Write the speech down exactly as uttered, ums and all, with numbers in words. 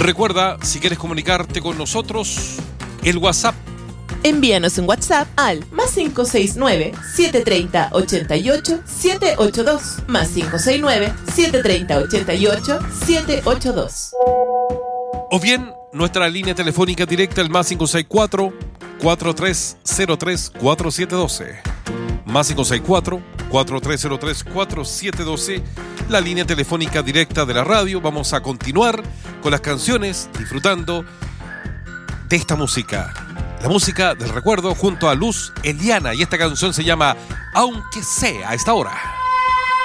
Recuerda, si quieres comunicarte con nosotros, el WhatsApp. Envíanos un WhatsApp al más cinco seis nueve, siete tres cero, ocho ocho, siete ocho dos, más cinco seis nueve, siete tres cero, ocho ocho, siete ocho dos. O bien, nuestra línea telefónica directa, el más cinco seis cuatro, cuatro tres cero tres, cuatro siete uno dos. Más cinco seis cuatro, cuatro tres cero tres, cuatro siete uno dos, la línea telefónica directa de la radio. Vamos a continuar con las canciones, disfrutando de esta música. La música del recuerdo junto a Luz Eliana. Y esta canción se llama Aunque sea a esta hora.